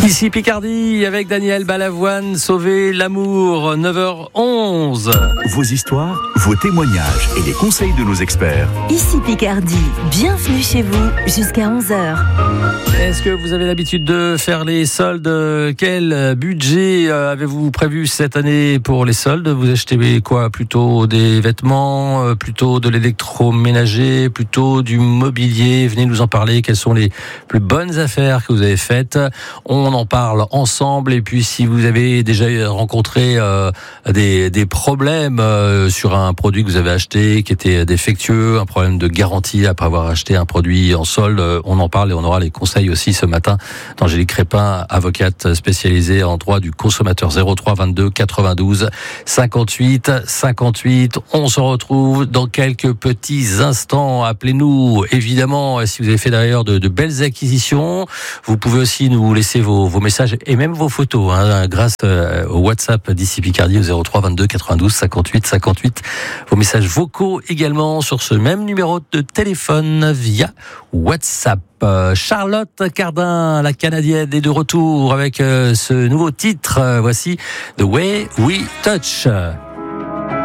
Ici Picardie avec Daniel Balavoine, Sauver l'amour, 9h11. Vos histoires, vos témoignages et les conseils de nos experts. Ici Picardie, bienvenue chez vous jusqu'à 11h. Est-ce que vous avez l'habitude de faire les soldes? Quel budget avez-vous prévu cette année pour les soldes? Vous achetez quoi? Plutôt des vêtements, plutôt de l'électroménager, plutôt du mobilier? Venez nous en parler. Quelles sont les plus bonnes affaires que vous avez faites? On en parle ensemble. Et puis si vous avez déjà rencontré des problèmes sur un produit que vous avez acheté qui était défectueux, un problème de garantie après avoir acheté un produit en solde, on en parle et on aura les conseils aussi ce matin d'Angélique Crépin, avocate spécialisée en droit du consommateur. 03 22 92 58 58. On se retrouve dans quelques petits instants. Appelez-nous évidemment si vous avez fait d'ailleurs de belles acquisitions. Vous pouvez aussi nous laisser vos messages et même vos photos grâce au WhatsApp d'Ici Picardie au 03 22 92 58 58. Vos messages vocaux également sur ce même numéro de téléphone via WhatsApp. Charlotte Cardin, la Canadienne, est de retour avec ce nouveau titre. Voici The Way We Touch.